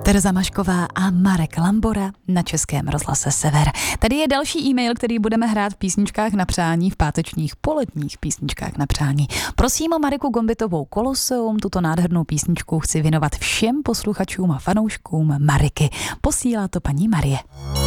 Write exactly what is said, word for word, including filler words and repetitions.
Tereza Mašková a Marek Lambora na Českém rozhlase Sever. Tady je další e-mail, který budeme hrát v písničkách na přání, v pátečních poledních písničkách na přání. Prosím o Mariku Gombitovou Koloseum, tuto nádhernou písničku chci věnovat všem posluchačům a fanouškům Mariky. Posílá to paní Marie.